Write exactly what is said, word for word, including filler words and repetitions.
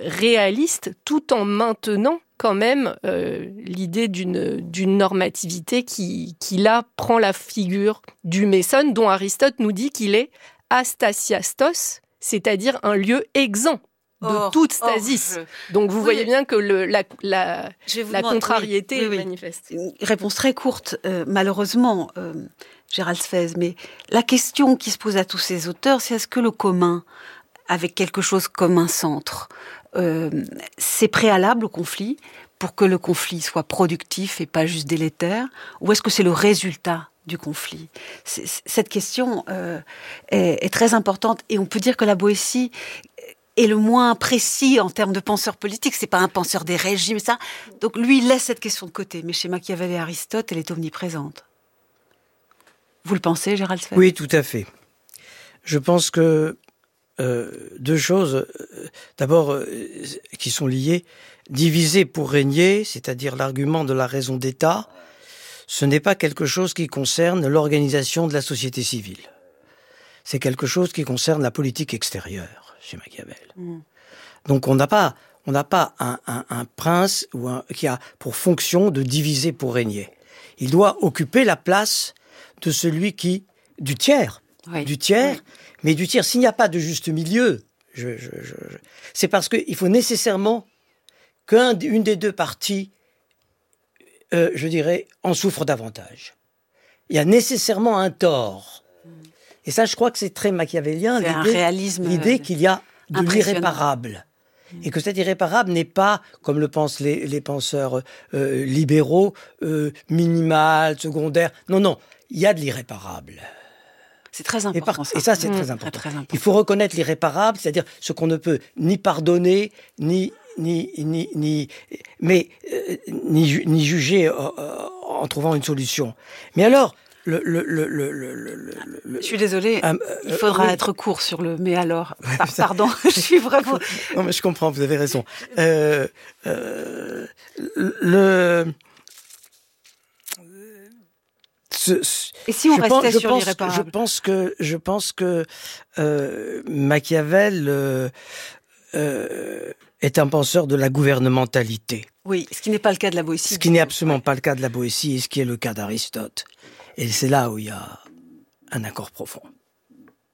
réaliste, tout en maintenant quand même euh, l'idée d'une, d'une normativité qui, qui, là, prend la figure du mésone, dont Aristote nous dit qu'il est astasiastos, c'est-à-dire un lieu exempt de or, toute stasis. Or, je... Donc vous oui, voyez bien que le, la, la, la demande, contrariété oui, oui, est oui. manifeste. Une réponse très courte, euh, malheureusement, euh, Gérald Sfez, mais la question qui se pose à tous ces auteurs, c'est est-ce que le commun, avec quelque chose comme un centre, euh, c'est préalable au conflit pour que le conflit soit productif et pas juste délétère, ou est-ce que c'est le résultat du conflit? c'est, Cette question euh, est, est très importante, et on peut dire que la Boétie est le moins précis en termes de penseur politique. C'est pas un penseur des régimes, ça. Donc lui, il laisse cette question de côté. Mais chez Machiavel et Aristote, elle est omniprésente. Vous le pensez, Gérald Sfez? Oui, tout à fait. Je pense que euh, deux choses, euh, d'abord, euh, qui sont liées. Diviser pour régner, c'est-à-dire l'argument de la raison d'État, ce n'est pas quelque chose qui concerne l'organisation de la société civile. C'est quelque chose qui concerne la politique extérieure chez Machiavel. Mmh. Donc on n'a pas, on n'a pas un, un, un prince ou un, qui a pour fonction de diviser pour régner. Il doit occuper la place de celui qui, du tiers, oui. du tiers, oui. mais du tiers. S'il n'y a pas de juste milieu, je, je, je, je, c'est parce qu'il faut nécessairement qu'une des deux parties, euh, je dirais, en souffre davantage. Il y a nécessairement un tort. Et ça, je crois que c'est très machiavélien, c'est l'idée, un réalisme l'idée qu'il y a de l'irréparable. Et que cet irréparable n'est pas, comme le pensent les, les penseurs euh, libéraux, euh, minimal, secondaire. Non, non, il y a de l'irréparable. C'est très important. Et, par, ça. et ça, c'est mmh, très, important. très, très important. Il faut reconnaître l'irréparable, c'est-à-dire ce qu'on ne peut ni pardonner, ni... Ni, ni, ni, mais, euh, ni, ni juger euh, euh, en trouvant une solution. Mais alors, le, le, le, le, le, le, le je suis désolée, euh, il faudra euh, oui. être court sur le. Mais alors, par, pardon, je suis vraiment. Non, mais je comprends, vous avez raison. Euh, euh, le. Ce, ce, Et si on restait pense, sur pense, l'irréparable? Je pense que, je pense que euh, Machiavel. Euh, Euh, est un penseur de la gouvernementalité. Oui, ce qui n'est pas le cas de la Boétie. Ce qui n'est absolument ouais. pas le cas de la Boétie et ce qui est le cas d'Aristote. Et c'est là où il y a un accord profond.